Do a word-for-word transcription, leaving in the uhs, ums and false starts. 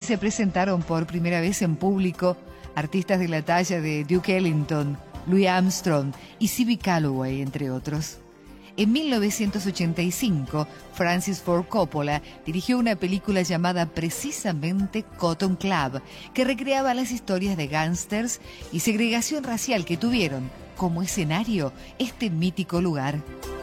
se presentaron por primera vez en público artistas de la talla de Duke Ellington, Louis Armstrong y Zibby Calloway, entre otros. En mil novecientos ochenta y cinco, Francis Ford Coppola dirigió una película llamada precisamente Cotton Club, que recreaba las historias de gángsters y segregación racial que tuvieron como escenario este mítico lugar.